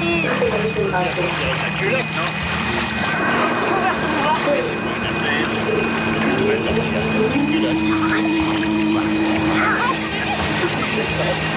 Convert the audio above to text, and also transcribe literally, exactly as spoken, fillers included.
tranquille. C'est la culotte, non? Ouvert pour voir. C'est pas une affaire. Je vais sortir la culotte.